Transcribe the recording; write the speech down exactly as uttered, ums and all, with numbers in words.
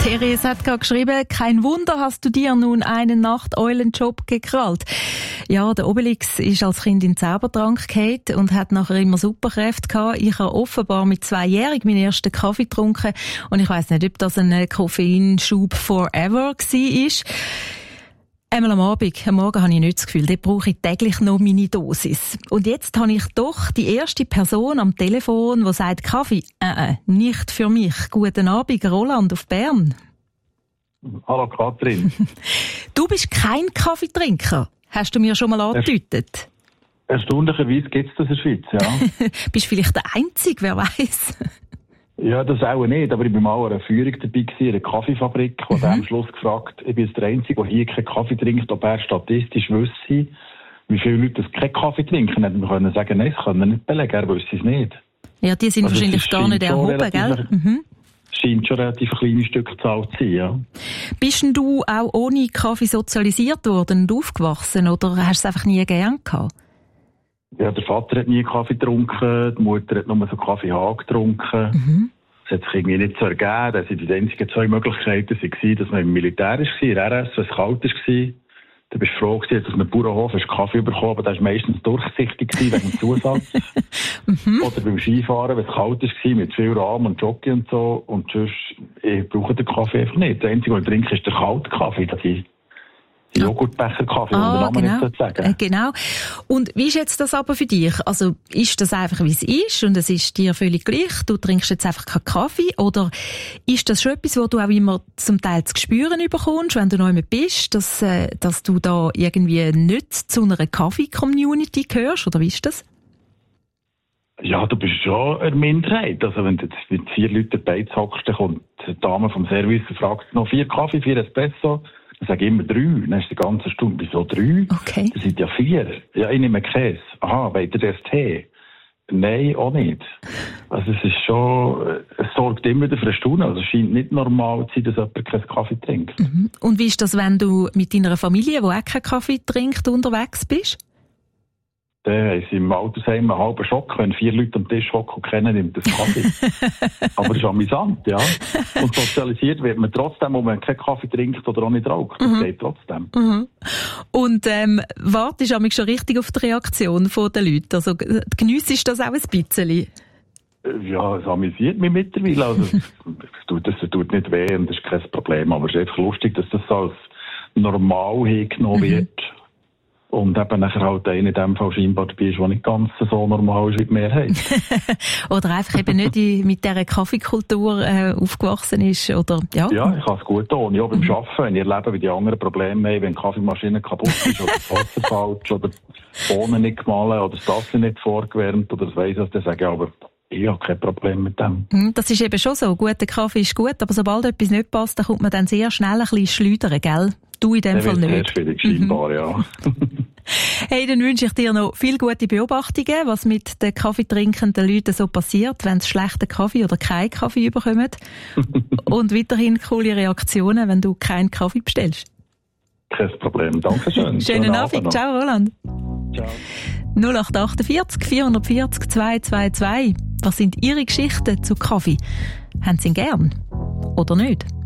Iris hat gerade geschrieben, kein Wunder hast du dir nun einen Nachteulenjob gekrallt. Ja, der Obelix ist als Kind in den Zaubertrank gefallen und hat nachher immer Superkräfte gehabt. Ich habe offenbar mit zweijährig meinen ersten Kaffee getrunken und ich weiss nicht, ob das ein Koffeinschub forever war. Einmal am Abend, am Morgen habe ich nicht das Gefühl, dort brauche ich täglich noch meine Dosis. Und jetzt habe ich doch die erste Person am Telefon, die sagt, Kaffee, äh, äh, nicht für mich. Guten Abend, Roland auf Bern. Hallo Katrin. Du bist kein Kaffeetrinker, hast du mir schon mal angedeutet. Erstaunlicherweise gibt es das in der Schweiz, ja. Bist vielleicht der Einzige, wer weiss. Ja, das auch nicht, aber ich war mal an einer Führung dabei gewesen, in einer Kaffeefabrik, und mhm. am Schluss gefragt, ich bin der Einzige, der hier keinen Kaffee trinkt, ob er statistisch wüsste, wie viele Leute das keinen Kaffee trinken. Dann können wir sagen, nein, das können wir nicht belegen, er wüsste es nicht. Ja, die sind also wahrscheinlich gar nicht erhoben, gell? Mhm. Scheint schon relativ kleine Stückzahl zu sein, ja. Bist denn du auch ohne Kaffee sozialisiert worden und aufgewachsen, oder hast du es einfach nie gern gehabt? Ja, der Vater hat nie Kaffee getrunken, die Mutter hat nur so Kaffee H getrunken. Mhm. Das hat sich irgendwie nicht so ergeben. Das waren die einzigen zwei Möglichkeiten, dass man im Militär war, in der R S, wenn es kalt war. Da bist du froh gewesen, dass man im Bauernhof Kaffee bekommen, aber der war meistens durchsichtig wegen dem Zusatz. mhm. Oder beim Skifahren, wenn es kalt war, mit viel Rahm und Jockey und so. Und sonst, ich brauche den Kaffee einfach nicht. Der einzige, was ich trinke, ist der kalte Kaffee. Das ist die Joghurtbecher-Kaffee, ah, um den Namen genau. nicht zu sagen. Äh, genau. Und wie ist jetzt das aber für dich? Also, ist das einfach, wie es ist und es ist dir völlig gleich? Du trinkst jetzt einfach keinen Kaffee? Oder ist das schon etwas, wo du auch immer zum Teil zu spüren bekommst, wenn du noch einmal bist, dass, äh, dass du da irgendwie nicht zu einer Kaffee-Community gehörst? Oder wie ist das? Ja, du bist schon eine Minderheit. Also, wenn du jetzt mit vier Leuten dabei hockst, dann kommt die Dame vom Service und fragt noch vier Kaffee, vier Espresso. Ich sage immer drei. Dann ist die ganze Stunde. Wieso drei? Okay. Das sind ja vier. Ja, ich nehme Käse. Aha, wollt ihr erst Tee? Nein, auch nicht. Also es ist schon, es sorgt immer für eine Stunde. Also es scheint nicht normal zu sein, dass jemand keinen Kaffee trinkt. Mhm. Und wie ist das, wenn du mit deiner Familie, die auch keinen Kaffee trinkt, unterwegs bist? Dann haben sie im Altersheim einen halben Schock, wenn vier Leute am Tisch hocken und kennen, nimmt das Kaffee. Aber das ist amüsant, ja. Und sozialisiert wird man trotzdem, ob man keinen Kaffee trinkt oder auch nicht raucht. Das mhm. geht trotzdem. Mhm. Und ähm, wartest du schon richtig auf die Reaktion der Leute? Also geniessest du das auch ein bisschen? Ja, es amüsiert mich mittlerweile. Also, es, tut, es tut nicht weh und das ist kein Problem. Aber es ist einfach lustig, dass das als normal hingenommen mhm. wird. Und eben nachher halt einer in dem Fall scheinbar dabei ist, der nicht ganz so normal ist wie die Mehrheit. Oder einfach eben nicht in, mit dieser Kaffeekultur äh, aufgewachsen ist, oder? Ja, ja ich kann es gut tun. Ja, beim mhm. Arbeiten, wenn ich erlebe, wie die anderen Probleme haben, wenn die Kaffeemaschine kaputt ist, oder das Wasser falsch, oder die Bohnen nicht gemahlen, oder das Tasse nicht vorgewärmt, oder das weiss ich, dann sage ich aber, ich habe kein Problem mit dem. Das ist eben schon so. Guter Kaffee ist gut, aber sobald etwas nicht passt, dann kommt man dann sehr schnell ein bisschen schleudern, gell? Du in dem der Fall nicht. Sehr schwierig, scheinbar, mhm. ja. Hey, dann wünsche ich dir noch viele gute Beobachtungen, was mit den kaffeetrinkenden Leuten so passiert, wenn sie schlechten Kaffee oder keinen Kaffee bekommen. Und weiterhin coole Reaktionen, wenn du keinen Kaffee bestellst. Kein Problem. Dankeschön. Schönen, Schönen Abend. Abend Ciao, Roland. Ciao. null acht acht vier vier vier vier zwei zwei zwei. Was sind Ihre Geschichten zu Kaffee? Haben Sie ihn gern? Oder nicht?